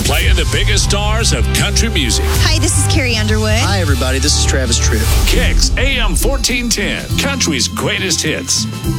playing the biggest stars of country music. Hi, this is Carrie Underwood. Hi, everybody. This is Travis Tritt. Kicks AM 1410, country's greatest hits.